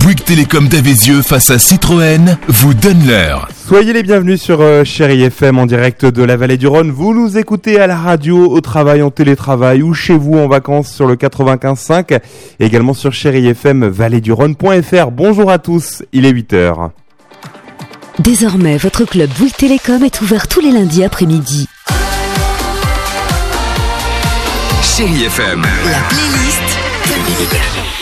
Bouygues Télécom d'Avézieux face à Citroën vous donne l'heure. Soyez les bienvenus sur Chérie FM en direct de la Vallée du Rhône. Vous nous écoutez à la radio, au travail, en télétravail ou chez vous en vacances sur le 95.5. Et également sur Chérie FM, valleduRhône.fr. Bonjour à tous, il est 8h. Désormais, votre club Bouygues Télécom est ouvert tous les lundis après-midi. Chérie FM. La playlist de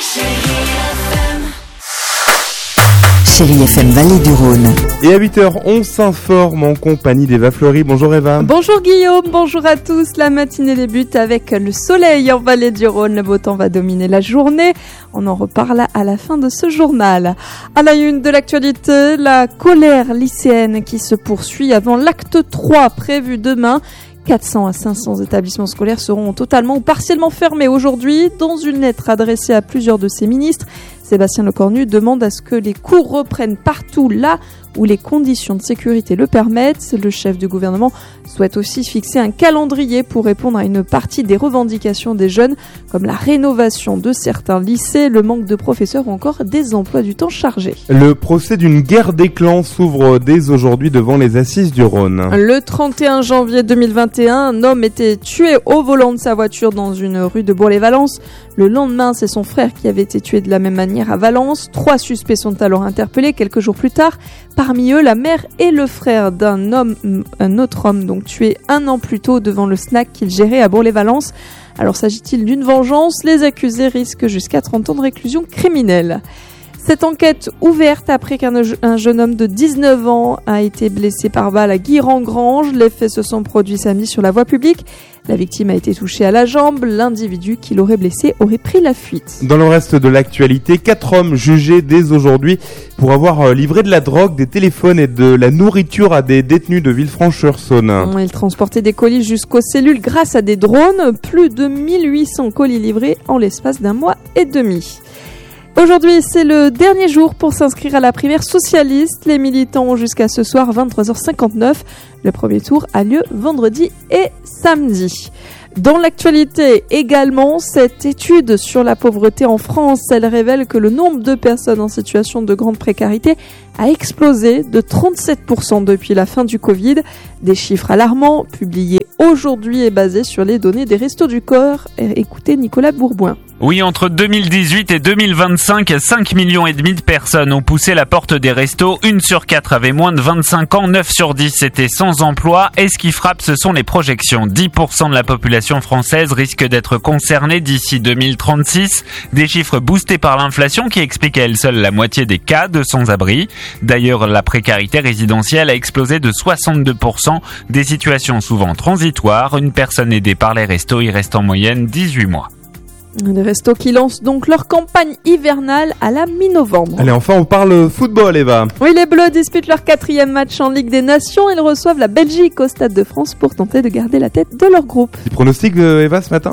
Chérie FM Vallée du Rhône. Et à 8h, on s'informe en compagnie d'Eva Fleury. Bonjour Eva. Bonjour Guillaume, bonjour à tous. La matinée débute avec le soleil en Vallée du Rhône. Le beau temps va dominer la journée. On en reparle à la fin de ce journal. À la une de l'actualité, la colère lycéenne qui se poursuit avant l'acte 3 prévu demain. 400 à 500 établissements scolaires seront totalement ou partiellement fermés aujourd'hui. Dans une lettre adressée à plusieurs de ses ministres, Sébastien Lecornu demande à ce que les cours reprennent partout là où les conditions de sécurité le permettent. Le chef du gouvernement souhaite aussi fixer un calendrier pour répondre à une partie des revendications des jeunes, comme la rénovation de certains lycées, le manque de professeurs ou encore des emplois du temps chargés. Le procès d'une guerre des clans s'ouvre dès aujourd'hui devant les assises du Rhône. Le 31 janvier 2021, un homme était tué au volant de sa voiture dans une rue de Bourg-les-Valence. Le lendemain, c'est son frère qui avait été tué de la même manière à Valence. 3 suspects sont alors interpellés quelques jours plus tard. Parmi eux, la mère et le frère un autre homme donc tué 1 an plus tôt devant le snack qu'il gérait à Bourg-les-Valence. Alors s'agit-il d'une vengeance ? Les accusés risquent jusqu'à 30 ans de réclusion criminelle. Cette enquête ouverte après qu'un jeune homme de 19 ans a été blessé par balle à Guiran-Grange. Les faits se sont produits samedi sur la voie publique. La victime a été touchée à la jambe. L'individu qui l'aurait blessé aurait pris la fuite. Dans le reste de l'actualité, 4 hommes jugés dès aujourd'hui pour avoir livré de la drogue, des téléphones et de la nourriture à des détenus de Villefranche-sur-Saône. Ils transportaient des colis jusqu'aux cellules grâce à des drones. Plus de 1800 colis livrés en l'espace d'un mois et demi. Aujourd'hui, c'est le dernier jour pour s'inscrire à la primaire socialiste. Les militants ont jusqu'à ce soir 23h59. Le premier tour a lieu vendredi et samedi. Dans l'actualité également, cette étude sur la pauvreté en France, elle révèle que le nombre de personnes en situation de grande précarité a explosé de 37% depuis la fin du Covid. Des chiffres alarmants publiés aujourd'hui et basés sur les données des Restos du Cœur. Écoutez Nicolas Bourboin. Oui, entre 2018 et 2025, 5,5 millions de personnes ont poussé la porte des restos. 1 sur 4 avait moins de 25 ans, 9 sur 10 étaient sans emploi. Et ce qui frappe, ce sont les projections. 10% de la population française risque d'être concernée d'ici 2036. Des chiffres boostés par l'inflation qui expliquent à elle seule la moitié des cas de sans-abri. D'ailleurs, la précarité résidentielle a explosé de 62%. Des situations souvent transitoires. Une personne aidée par les restos y reste en moyenne 18 mois. Les restos qui lancent donc leur campagne hivernale à la mi-novembre. Allez, enfin on parle football, Eva. Oui, les Bleus disputent leur 4e match en Ligue des Nations. Ils reçoivent la Belgique au Stade de France pour tenter de garder la tête de leur groupe. Petit pronostic, Eva, ce matin ?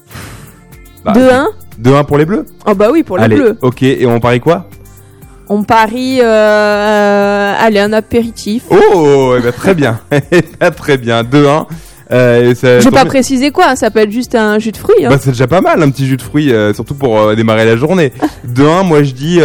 2-1 2-1 pour les Bleus ? Oh bah oui, pour les Allez, Bleus. Ok, et on parie quoi ? On parie allez, un apéritif. Oh, très bien. Très bien, 2-1. Je vais pas préciser quoi, ça peut être juste un jus de fruits. Bah c'est déjà pas mal, un petit jus de fruits, surtout pour démarrer la journée. 2-1, moi je dis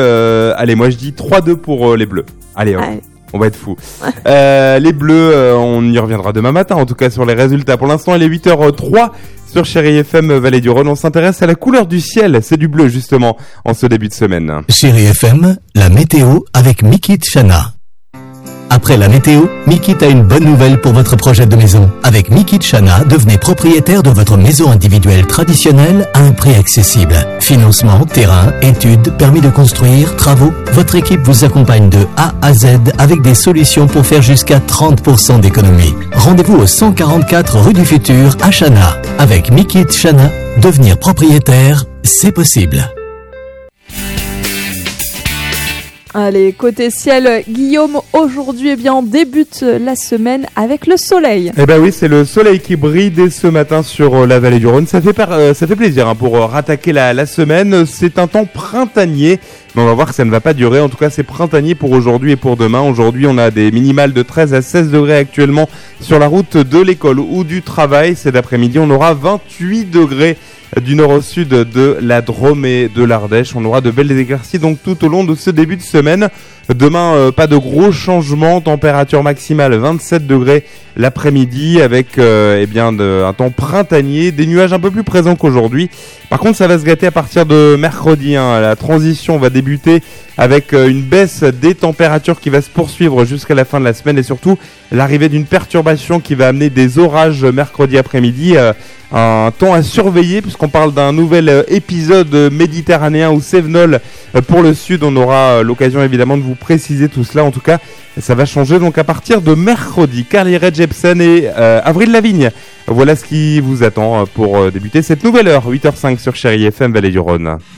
3-2 pour les Bleus. Allez, on va être fous. Les Bleus, on y reviendra demain matin, en tout cas sur les résultats. Pour l'instant, il est 8h03 sur Chérie FM Vallée du Rhône. On s'intéresse à la couleur du ciel, c'est du bleu justement, en ce début de semaine. Chérie FM, la météo avec Mikit Chana. Après la météo, Mikit a une bonne nouvelle pour votre projet de maison. Avec Mikit Chana, devenez propriétaire de votre maison individuelle traditionnelle à un prix accessible. Financement, terrain, études, permis de construire, travaux. Votre équipe vous accompagne de A à Z avec des solutions pour faire jusqu'à 30% d'économie. Rendez-vous au 144 rue du Futur à Chana. Avec Mikit Chana, devenir propriétaire, c'est possible. Allez, côté ciel, Guillaume, aujourd'hui, on débute la semaine avec le soleil. Eh ben oui, c'est le soleil qui brille dès ce matin sur la vallée du Rhône. Ça fait plaisir pour rattaquer la semaine. C'est un temps printanier. Mais on va voir que ça ne va pas durer. En tout cas, c'est printanier pour aujourd'hui et pour demain. Aujourd'hui, on a des minimales de 13 à 16 degrés actuellement sur la route de l'école ou du travail. Cet après-midi, on aura 28 degrés du nord au sud de la Drôme et de l'Ardèche. On aura de belles éclaircies donc tout au long de ce début de semaine. Demain, pas de gros changements. Température maximale 27 degrés l'après-midi avec un temps printanier, des nuages un peu plus présents qu'aujourd'hui. Par contre, ça va se gâter à partir de mercredi. La transition va débuter avec une baisse des températures qui va se poursuivre jusqu'à la fin de la semaine et surtout l'arrivée d'une perturbation qui va amener des orages mercredi après-midi. Un temps à surveiller puisqu'on parle d'un nouvel épisode méditerranéen ou cévenol pour le sud. On aura l'occasion évidemment de vous préciser tout cela. En tout cas, ça va changer donc à partir de mercredi. Carly Rae Jepsen et Avril Lavigne. Voilà ce qui vous attend pour débuter cette nouvelle heure. 8h05 sur Chérie FM Vallée du Rhône.